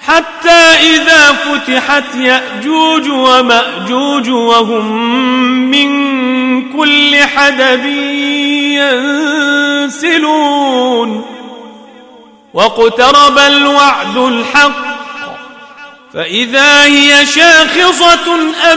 حتى إذا فتحت يأجوج ومأجوج وهم من كل حدب ينسلون واقترب الوعد الحق فإذا هي شاخصة